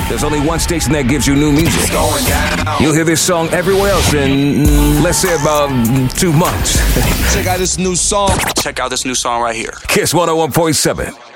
There's only one station that gives you new music. You'll hear this song everywhere else in, let's say, about 2 months. Check out this new song. Check out this new song right here. Kiss 101.7.